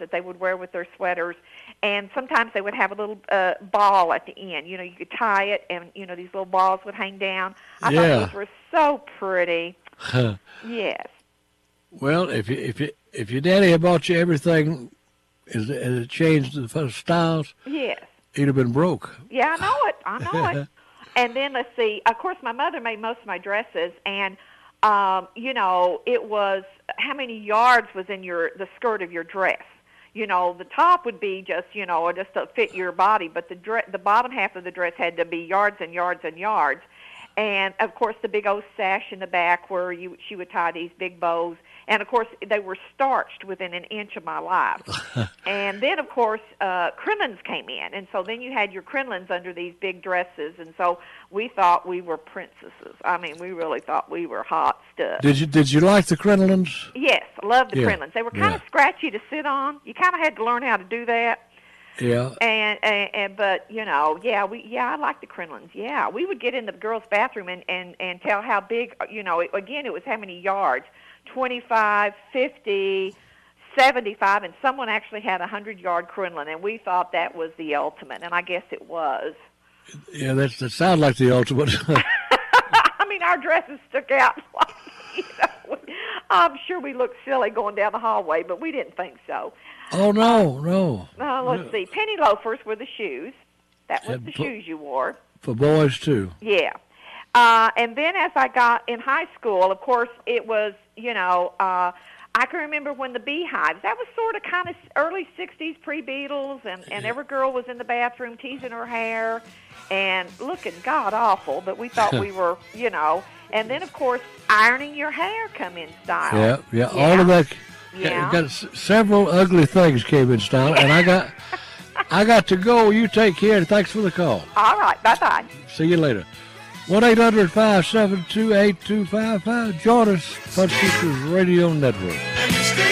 that they would wear with their sweaters. And sometimes they would have a little ball at the end. You know, you could tie it, and, you know, these little balls would hang down. I thought those were so pretty. Yes. Well, if your daddy had bought you everything, has it changed the styles? Yes. He'd have been broke. Yeah, I know it. And then, let's see, of course, my mother made most of my dresses, and, you know, it was how many yards was in the skirt of your dress. You know, the top would be just, you know, just to fit your body, but the bottom half of the dress had to be yards and yards and yards. And, of course, the big old sash in the back where she would tie these big bows. And, of course, they were starched within an inch of my life. And then, of course, crinolines came in. And so then you had your crinolines under these big dresses. And so we thought we were princesses. I mean, we really thought we were hot stuff. Did you like the crinolines? Yes, I loved the crinolines. They were kind of scratchy to sit on. You kind of had to learn how to do that. Yeah. And but, you know, I liked the crinolines. Yeah, we would get in the girls' bathroom and tell how big, you know, again, it was how many yards, 25, 50, 75, and someone actually had a 100-yard crinoline, and we thought that was the ultimate, and I guess it was. Yeah, that sounds like the ultimate. I mean, our dresses stuck out. You know, I'm sure we looked silly going down the hallway, but we didn't think so. Oh, no. Let's see. Penny loafers were the shoes. That was the shoes you wore. For boys, too. Yeah. And then as I got in high school, of course, it was, you know, I can remember when the Beehives, that was sort of kind of early 60s, pre-Beatles, and every girl was in the bathroom teasing her hair and looking god-awful, but we thought we were, you know. And then, of course, ironing your hair come in style. Yeah. All of that. Yeah. Got several ugly things came in style, and I got to go. You take care, and thanks for the call. All right. Bye-bye. See you later. 1-800-572-8255. Join us, Punch Sisters Radio Network.